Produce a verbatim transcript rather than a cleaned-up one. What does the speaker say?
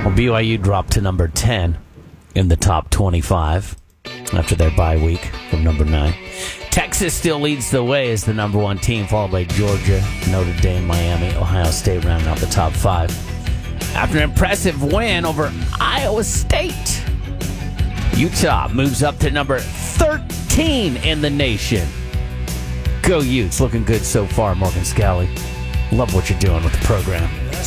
Well, B Y U dropped to number ten in the top twenty-five after their bye week from number nine. Texas still leads the way as the number one team, followed by Georgia, Notre Dame, Miami, Ohio State rounding out the top five. After an impressive win over Iowa State, Utah moves up to number thirteen in the nation. Go Utes. Looking good so far, Morgan Scally. Love what you're doing with the program.